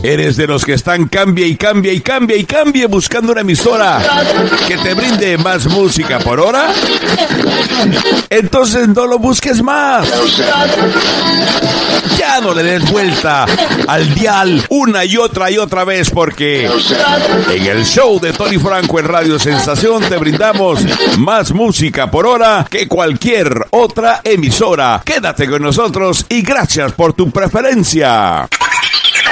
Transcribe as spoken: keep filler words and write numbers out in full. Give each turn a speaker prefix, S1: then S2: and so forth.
S1: ¿Eres de los que están cambia y cambia y cambia y cambia buscando una emisora que te brinde más música por hora? Entonces no lo busques más. Ya no le des vuelta al dial una y otra y otra vez, porque en el show de Tony Franco en Radio Sensación te brindamos más música por hora que cualquier otra emisora. Quédate con nosotros y gracias por tu preferencia.